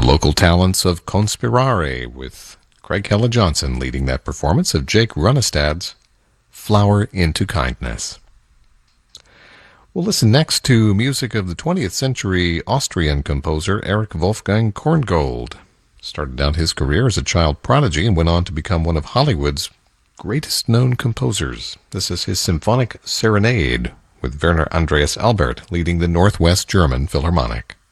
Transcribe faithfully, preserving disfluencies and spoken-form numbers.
local talents of Conspirare, with Craig Hella Johnson leading that performance of Jake Runestad's Flower into Kindness. We'll listen next to music of the twentieth century Austrian composer Erich Wolfgang Korngold. Started out his career as a child prodigy and went on to become one of Hollywood's greatest known composers. This is his symphonic Serenade, with Werner Andreas Albert leading the Northwest German Philharmonic.